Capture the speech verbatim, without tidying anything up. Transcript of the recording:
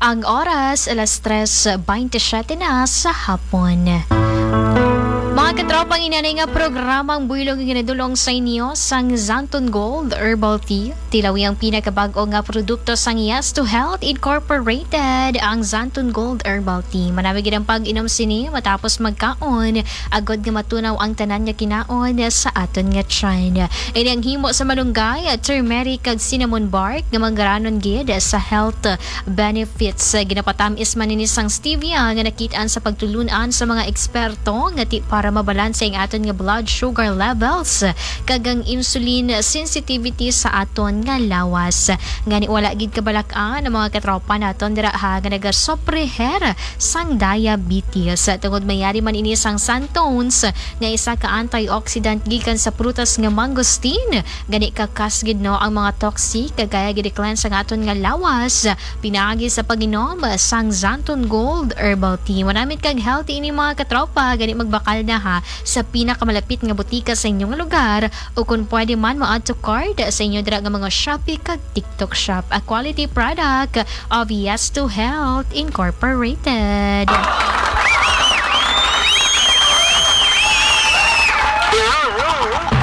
Ang oras, alas tres twenty-seven na sa hapon. Mga katropang inanay nga programang buylog nga ginadulong sa inyo sang Zanton Gold Herbal Tea. Tilawi ang pinakabago nga produkto sang Yes to Health Incorporated, ang Zanton Gold Herbal Tea. Manawig ang pag-inom sini matapos magkaon, agod nga matunaw ang tanan nga kinaon sa aton nga tiyan. Ini ang himo sa malunggay, turmeric kag cinnamon bark nga manggaranon gid sa health benefits. Ginapatamis man ini sang stevia nga nakitaan sa pagtulunan sa mga eksperto nga ti para mabalanse ang aton nga blood sugar levels kagang insulin sensitivity sa aton nga lawas. Ngani wala gid kabalak-an ang mga katropa naton dira ha nga nagasoppreher sang diabetes. Tungod mayari man ini sang santones nga isa ka antioxidant gikan sa prutas nga mangosteen. Gani kakas gid no ang mga toxic kagaya gid cleanse ang aton nga lawas pinagi sa pag-inom sang Zanton Gold Herbal Tea. Manamit kag healthy ini mga katropa, gani magbakal na ha sa pinakamalapit nga butika sa inyong lugar o kung pwede man ma-add to cart sa inyo dira nga mga Shopee kag TikTok shop. A quality product of Yes to Health Incorporated.